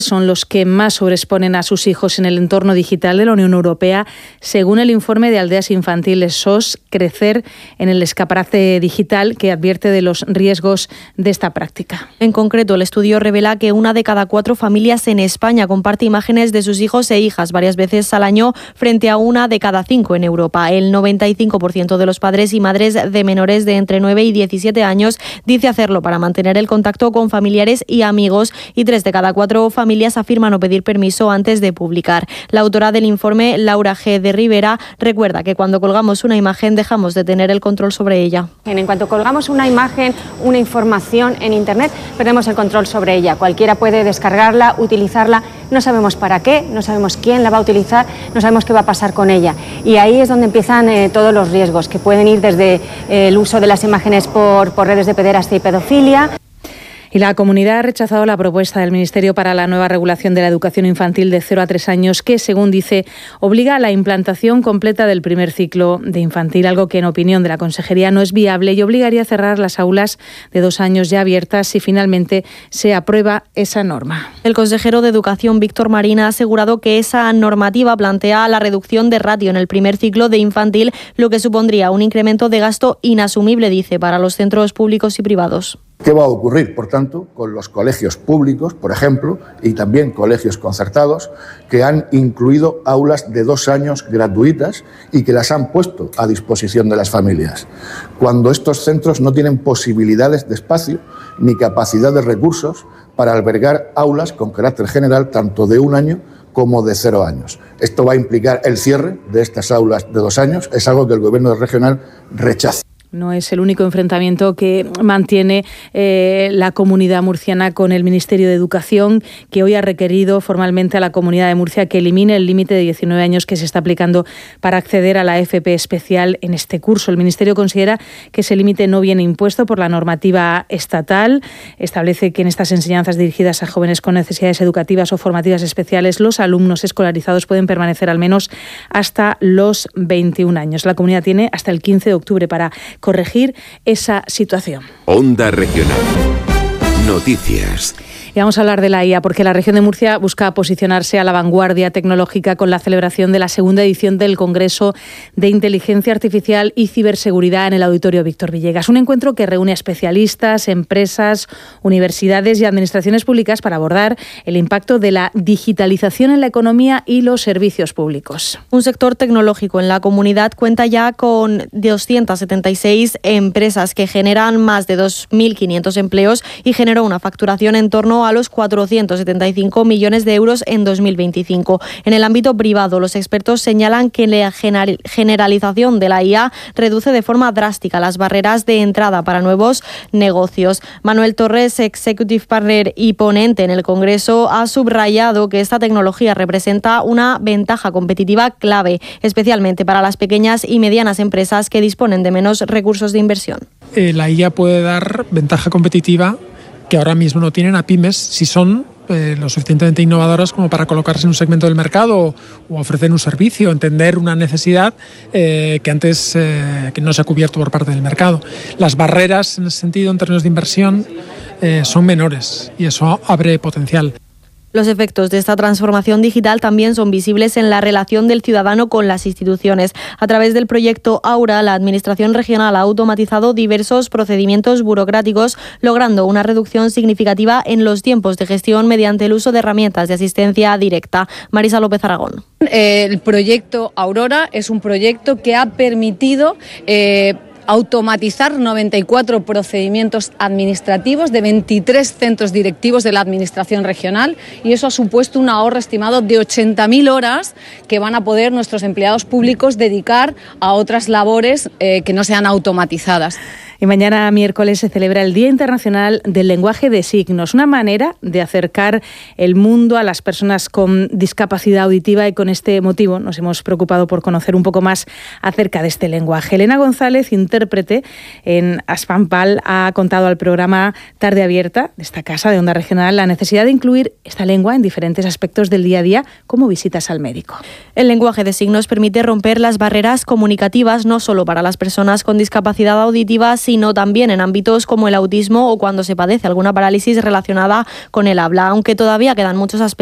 son los que más sobreexponen a sus hijos en el entorno digital de la Unión Europea, según el informe de Aldeas Infantiles SOS, Crecer en el escaparate digital, que advierte de los riesgos de esta práctica. En concreto, el estudio revela que 1 de cada 4 familias en España comparte imágenes de sus hijos e hijas varias veces al año, frente a 1 de cada 5 en Europa. El 95% de los padres y madres de menores de entre 9 y 17 años dice hacerlo para mantener el contacto con familiares y amigos, y 3 de cada 4 familias afirman no pedir permiso antes de publicar. La autora del informe, Laura G. de Rivera, recuerda que cuando colgamos una imagen dejamos de tener el control sobre ella. En cuanto colgamos una imagen, una información en Internet, perdemos el control sobre ella. Cualquiera puede descargarla, utilizarla, no sabemos para qué, no sabemos quién la va a utilizar, no sabemos qué va a pasar con ella. Y ahí es donde empiezan todos los riesgos, que pueden ir desde el uso de las imágenes por redes de pederastia y pedofilia. Y la comunidad ha rechazado la propuesta del Ministerio para la nueva regulación de la educación infantil de 0 a 3 años, que, según dice, obliga a la implantación completa del primer ciclo de infantil, algo que, en opinión de la Consejería, no es viable y obligaría a cerrar las aulas de 2 años ya abiertas si finalmente se aprueba esa norma. El consejero de Educación, Víctor Marín, ha asegurado que esa normativa plantea la reducción de ratio en el primer ciclo de infantil, lo que supondría un incremento de gasto inasumible, dice, para los centros públicos y privados. ¿Qué va a ocurrir, por tanto, con los colegios públicos, por ejemplo, y también colegios concertados, que han incluido aulas de 2 años gratuitas y que las han puesto a disposición de las familias, cuando estos centros no tienen posibilidades de espacio ni capacidad de recursos para albergar aulas con carácter general tanto de 1 año como de 0 años? Esto va a implicar el cierre de estas aulas de 2 años, es algo que el Gobierno regional rechaza. No es el único enfrentamiento que mantiene la comunidad murciana con el Ministerio de Educación, que hoy ha requerido formalmente a la Comunidad de Murcia que elimine el límite de 19 años que se está aplicando para acceder a la FP especial en este curso. El Ministerio considera que ese límite no viene impuesto por la normativa estatal. Establece que en estas enseñanzas dirigidas a jóvenes con necesidades educativas o formativas especiales, los alumnos escolarizados pueden permanecer al menos hasta los 21 años. La comunidad tiene hasta el 15 de octubre para corregir esa situación. Onda Regional. Noticias. Y vamos a hablar de la IA, porque la región de Murcia busca posicionarse a la vanguardia tecnológica con la celebración de la segunda edición del Congreso de Inteligencia Artificial y Ciberseguridad en el Auditorio Víctor Villegas. Un encuentro que reúne a especialistas, empresas, universidades y administraciones públicas para abordar el impacto de la digitalización en la economía y los servicios públicos. Un sector tecnológico en la comunidad cuenta ya con 276 empresas que generan más de 2.500 empleos y generó una facturación en torno a los 475 millones de euros en 2025. En el ámbito privado, los expertos señalan que la generalización de la IA reduce de forma drástica las barreras de entrada para nuevos negocios. Manuel Torres, Executive Partner y ponente en el Congreso, ha subrayado que esta tecnología representa una ventaja competitiva clave, especialmente para las pequeñas y medianas empresas que disponen de menos recursos de inversión. La IA puede dar ventaja competitiva que ahora mismo no tienen a pymes si son lo suficientemente innovadoras como para colocarse en un segmento del mercado o ofrecer un servicio, entender una necesidad que antes que no se ha cubierto por parte del mercado. Las barreras en ese sentido, en términos de inversión, son menores y eso abre potencial. Los efectos de esta transformación digital también son visibles en la relación del ciudadano con las instituciones. A través del proyecto Aura, la Administración regional ha automatizado diversos procedimientos burocráticos, logrando una reducción significativa en los tiempos de gestión mediante el uso de herramientas de asistencia directa. Marisa López Aragón. El proyecto Aurora es un proyecto que ha permitido automatizar 94 procedimientos administrativos de 23 centros directivos de la Administración regional, y eso ha supuesto un ahorro estimado de 80.000 horas que van a poder nuestros empleados públicos dedicar a otras labores que no sean automatizadas. Y mañana miércoles se celebra el Día Internacional del Lenguaje de Signos, una manera de acercar el mundo a las personas con discapacidad auditiva, y con este motivo nos hemos preocupado por conocer un poco más acerca de este lenguaje. Elena González, intérprete en Aspampal, ha contado al programa Tarde Abierta de esta casa de Onda Regional la necesidad de incluir esta lengua en diferentes aspectos del día a día, como visitas al médico. El lenguaje de signos permite romper las barreras comunicativas no solo para las personas con discapacidad auditiva, sino sino también en ámbitos como el autismo o cuando se padece alguna parálisis relacionada con el habla, aunque todavía quedan muchos aspectos